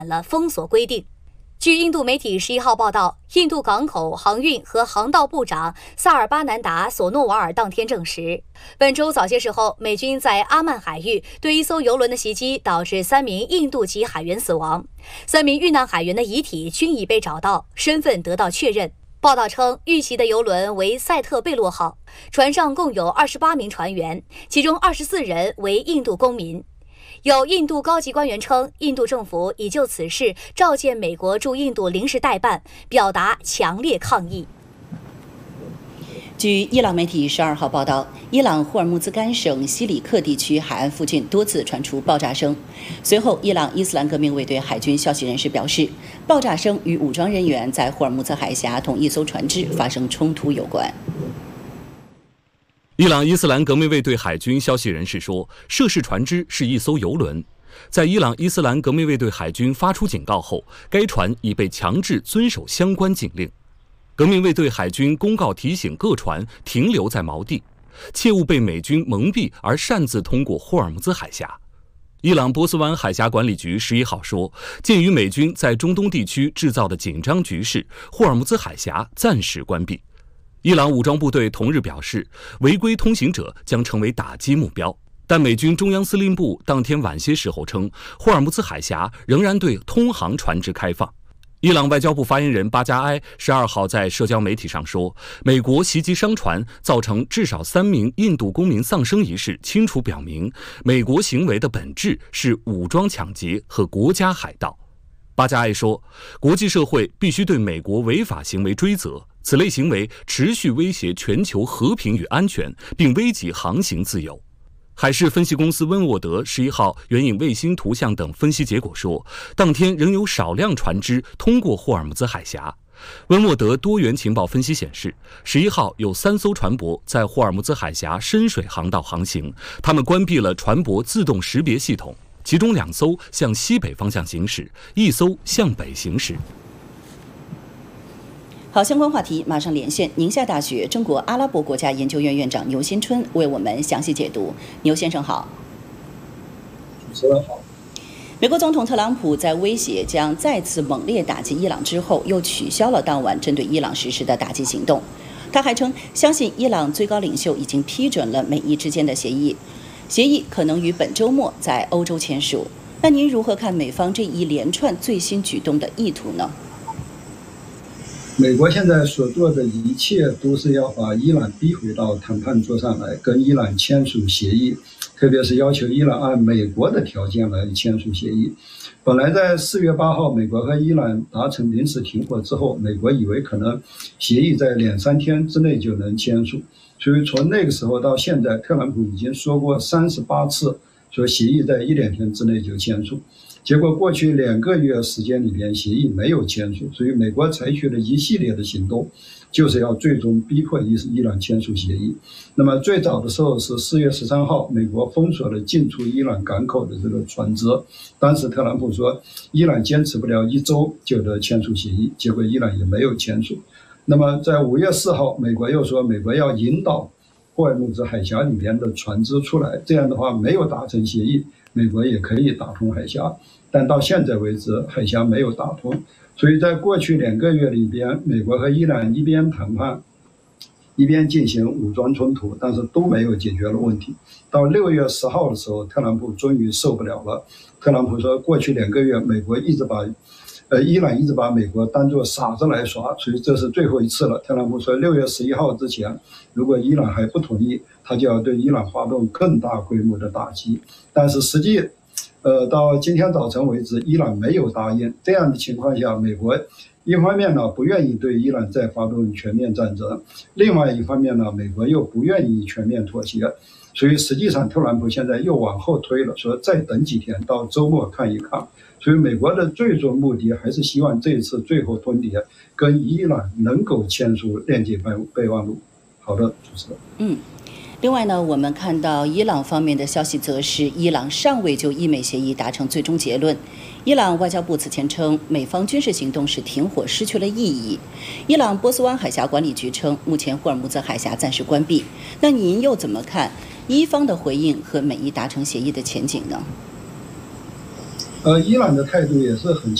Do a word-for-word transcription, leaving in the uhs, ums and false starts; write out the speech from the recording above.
了封锁规定。据印度媒体十一号报道，印度港口、航运和航道部长萨尔巴南达·索诺瓦尔当天证实，本周早些时候，美军在阿曼海域对一艘油轮的袭击，导致三名印度籍海员死亡，三名遇难海员的遗体均已被找到，身份得到确认。报道称，遇袭的油轮为塞特贝洛号，船上共有二十八名船员，其中二十四人为印度公民。有印度高级官员称，印度政府已就此事召见美国驻印度临时代办，表达强烈抗议。 据伊朗媒体十二号报道，伊朗霍尔木兹干省西里克地区海岸附近多次传出爆炸声。随后，伊朗伊斯兰革命卫队海军消息人士表示，爆炸声与武装人员在霍尔木兹海峡同一艘船只发生冲突有关。 伊朗伊斯兰革命卫队海军消息人士说，涉事船只是一艘油轮。在伊朗伊斯兰革命卫队海军发出警告后，该船已被强制遵守相关警令。革命卫队海军公告提醒各船停留在锚地，切勿被美军蒙蔽而擅自通过霍尔木兹海峡。伊朗波斯湾海峡管理局十一号说，鉴于美军在中东地区制造的紧张局势，霍尔木兹海峡暂时关闭。伊朗武装部队同日表示，违规通行者将成为打击目标，但美军中央司令部当天晚些时候称，霍尔木兹海峡仍然对通航船只开放。伊朗外交部发言人巴加埃十二号在社交媒体上说，美国袭击商船造成至少三名印度公民丧生一事，清楚表明美国行为的本质是武装抢劫和国家海盗。巴加埃说，国际社会必须对美国违法行为追责，此类行为持续威胁全球和平与安全，并危及航行自由。海事分析公司温沃德十一号援引卫星图像等分析结果说，当天仍有少量船只通过霍尔木兹海峡。温沃德多元情报分析显示，十一号有三艘船舶在霍尔木兹海峡深水航道航行，他们关闭了船舶自动识别系统，其中两艘向西北方向行驶，一艘向北行驶。 好，相关话题马上连线宁夏大学中国阿拉伯国家研究院院长牛新春，为我们详细解读。牛先生好。 主持人好。 美国总统特朗普在威胁将再次猛烈打击伊朗之后，又取消了当晚针对伊朗实施的打击行动。他还称，相信伊朗最高领袖已经批准了美伊之间的协议，协议可能于本周末在欧洲签署。那您如何看美方这一连串最新举动的意图呢？ 美国现在所做的一切都是要把伊朗逼回到谈判桌上来，跟伊朗签署协议，特别是要求伊朗按美国的条件来签署协议。本来在四月八号，美国和伊朗达成临时停火之后，美国以为可能协议在两三天之内就能签署，所以从那个时候到现在，特朗普已经说过三十八次，说协议在一两天之内就签署。结果过去两个月时间里边，协议没有签署，所以美国采取了一系列的行动，就是要最终逼迫伊伊朗签署协议。那么最早的时候是四月十三号，美国封锁了进出伊朗港口的这个船只，当时特朗普说伊朗坚持不了一周就得签署协议，结果伊朗也没有签署。那么在五月四号，美国又说美国要引导霍尔木兹海峡里边的船只出来，这样的话没有达成协议，美国也可以打通海峡，但到现在为止海峡没有打通。所以在过去两个月里边，美国和伊朗一边谈判一边进行武装冲突，但是都没有解决了问题。到六月十号的时候，特朗普终于受不了了。特朗普说，过去两个月美国一直把呃，伊朗一直把美国当作傻子来耍，所以这是最后一次了。特朗普说，六月十一号之前，如果伊朗还不同意，他就要对伊朗发动更大规模的打击。但是实际，呃，到今天早晨为止，伊朗没有答应。这样的情况下，美国一方面呢不愿意对伊朗再发动全面战争，另外一方面呢，美国又不愿意全面妥协。所以实际上，特朗普现在又往后推了，说再等几天，到周末看一看。所以美国的最终目的还是希望这一次最后通牒跟伊朗能够签署链接备忘录。好的，主持人。 嗯。另外呢，我们看到伊朗方面的消息则是，伊朗尚未就伊美协议达成最终结论。伊朗外交部此前称，美方军事行动使停火失去了意义。伊朗波斯湾海峡管理局称，目前霍尔木兹海峡暂时关闭。那您又怎么看伊方的回应和美伊达成协议的前景呢？ 呃，伊朗的态度也是很